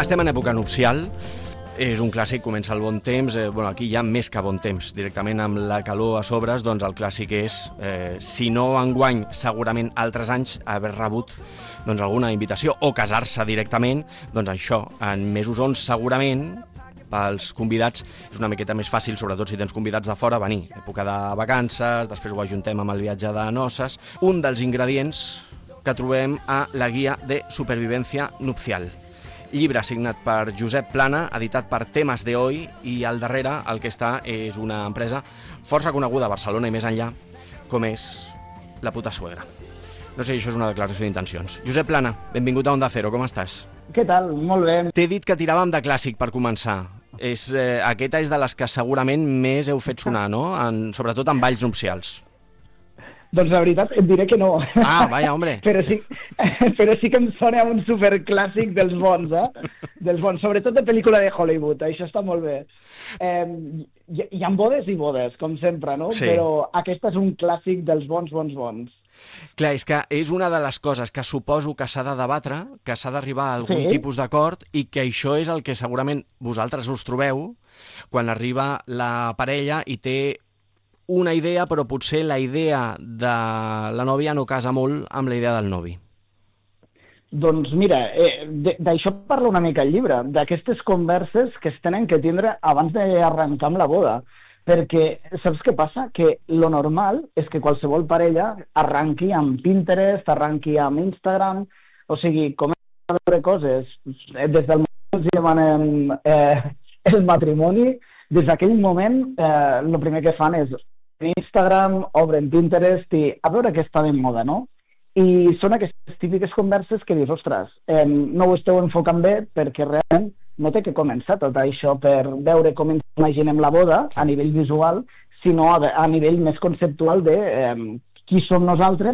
Estem en època nupcial, és un clàssic, comença el bon temps, aquí hi ha més que bon temps, directament amb la calor a sobres, doncs el clàssic és, si no enguany, segurament altres anys, haver rebut alguna invitació o casar-se directament, doncs això, en mesos on segurament pels convidats és una miqueta més fàcil, sobretot si tens convidats de fora, venir. Època de vacances, després ho ajuntem amb el viatge de noces. Un dels ingredients que trobem a la guia de supervivència nupcial. Llibre signat per Josep Plana, editat per Temes de Hoy, i al darrere el que està és una empresa força coneguda a Barcelona i més enllà, com és La Puta Suegra. No sé si això és una declaració d'intencions. Josep Plana, benvingut a Onda Cero, com estàs? Què tal? Molt bé. T'he dit que tiràvem de clàssic per començar. Aquesta és de les que segurament més heu fet sonar, no? Sobretot en balls nupcials. Doncs la veritat et diré que no. Ah, vaja, hombre. Però sí que em sona un superclàssic dels bons, Dels bons, sobretot de pel·lícula de Hollywood, això està molt bé. Hi ha bodes i bodes, com sempre, no? Sí. Però aquesta és un clàssic dels bons. Clar, és que és una de les coses que suposo que s'ha de debatre, que s'ha d'arribar a algun tipus d'acord, i que això és el que segurament vosaltres us trobeu quan arriba la parella i té una idea, però potser la idea de la nòvia no casa molt amb la idea del novi. Doncs mira, d'això parla una mica el llibre, d'aquestes converses que es tenen que tindre abans d'arrencar amb la boda. Perquè saps què passa? Que lo normal és que qualsevol parella arranqui amb Pinterest, arranqui amb Instagram, o sigui, comença a veure coses des del moment que els demanem el matrimoni, des d'aquell moment el primer que fan és Instagram, obren Pinterest i a veure què està de moda, no? I són aquestes típiques converses que dius, ostres, no ho esteu enfocant bé perquè realment no té que començar tot això per veure com ens imaginem la boda a nivell visual, sinó a nivell més conceptual de qui som nosaltres